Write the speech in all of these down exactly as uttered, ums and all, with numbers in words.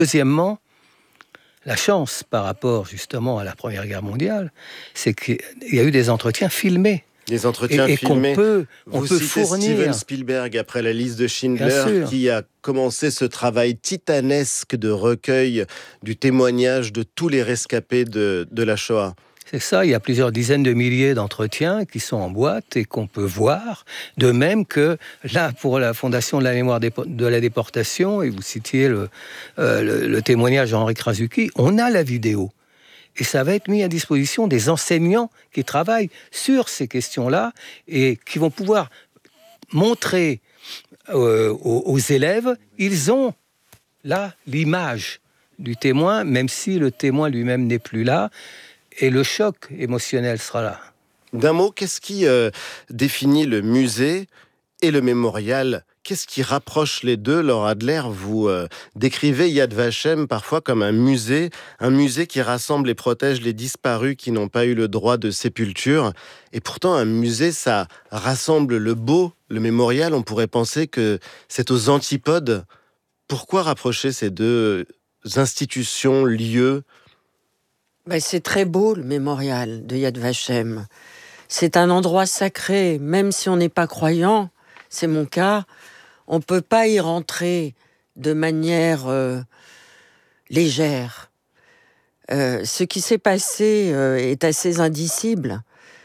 Deuxièmement, la chance par rapport justement à la Première Guerre mondiale, c'est qu'il y a eu des entretiens filmés. Des entretiens et, et filmés. qu'on peut, on Vous peut citez fournir. Steven Spielberg après la liste de Schindler, qui a commencé ce travail titanesque de recueil du témoignage de tous les rescapés de, de la Shoah. C'est ça, il y a plusieurs dizaines de milliers d'entretiens qui sont en boîte et qu'on peut voir. De même que là, pour la Fondation de la mémoire de la déportation, et vous citiez le, euh, le, le témoignage d'Henri Krasuki, on a la vidéo. Et ça va être mis à disposition des enseignants qui travaillent sur ces questions-là et qui vont pouvoir montrer euh, aux, aux élèves, ils ont là l'image du témoin, même si le témoin lui-même n'est plus là, et le choc émotionnel sera là. D'un mot, qu'est-ce qui euh, définit le musée et le mémorial ? Qu'est-ce qui rapproche les deux ? Laure Adler, vous euh, décrivez Yad Vashem parfois comme un musée, un musée qui rassemble et protège les disparus qui n'ont pas eu le droit de sépulture. Et pourtant, un musée, ça rassemble le beau, le mémorial. On pourrait penser que c'est aux antipodes. Pourquoi rapprocher ces deux institutions, lieux ? Ben, c'est très beau, le mémorial de Yad Vashem. C'est un endroit sacré, même si on n'est pas croyant, c'est mon cas, on ne peut pas y rentrer de manière euh, légère. Euh, ce qui s'est passé euh, est assez indicible.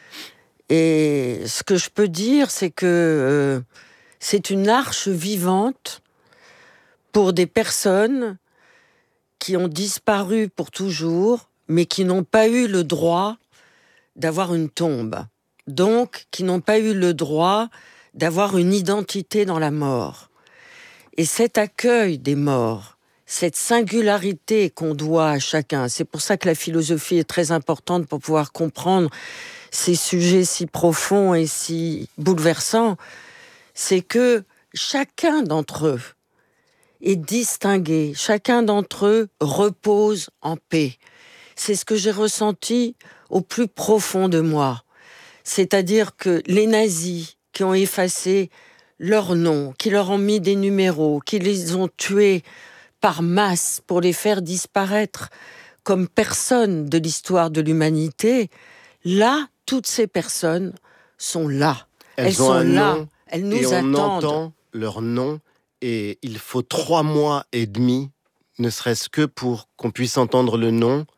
Et ce que je peux dire, c'est que euh, c'est une arche vivante pour des personnes qui ont disparu pour toujours, mais qui n'ont pas eu le droit d'avoir une tombe. Donc, qui n'ont pas eu le droit d'avoir une identité dans la mort. Et cet accueil des morts, cette singularité qu'on doit à chacun, c'est pour ça que la philosophie est très importante pour pouvoir comprendre ces sujets si profonds et si bouleversants, c'est que chacun d'entre eux est distingué, chacun d'entre eux repose en paix. C'est ce que j'ai ressenti au plus profond de moi. C'est-à-dire que les nazis qui ont effacé leurs noms, qui leur ont mis des numéros, qui les ont tués par masse pour les faire disparaître comme personne de l'histoire de l'humanité, là, toutes ces personnes sont là. Elles, Elles ont sont un là. nom, Elles nous et on attendent. entend leur nom, et il faut trois mois et demi, ne serait-ce que pour qu'on puisse entendre le nom.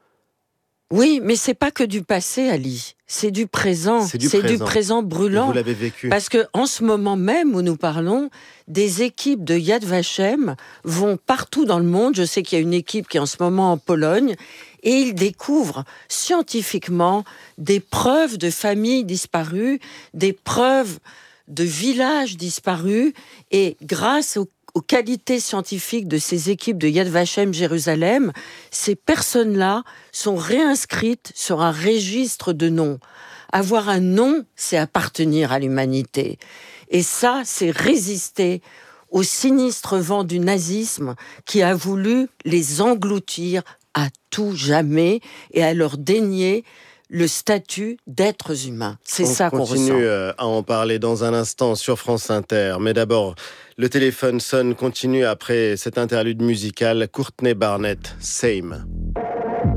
Oui, mais c'est pas que du passé, Ali. C'est du présent. C'est du c'est présent. du présent brûlant. Et vous l'avez vécu. Parce que en ce moment même où nous parlons, des équipes de Yad Vashem vont partout dans le monde. Je sais qu'il y a une équipe qui est en ce moment en Pologne et ils découvrent scientifiquement des preuves de familles disparues, des preuves de villages disparus. Et grâce aux aux qualités scientifiques de ces équipes de Yad Vashem Jérusalem, ces personnes-là sont réinscrites sur un registre de noms. Avoir un nom, c'est appartenir à l'humanité. Et ça, c'est résister au sinistre vent du nazisme qui a voulu les engloutir à tout jamais et à leur dénier le statut d'êtres humains. C'est On ça qu'on ressent. continue à en parler dans un instant sur France Inter. Mais d'abord, le téléphone sonne, continue après cette interlude musicale. Courtney Barnett, Same.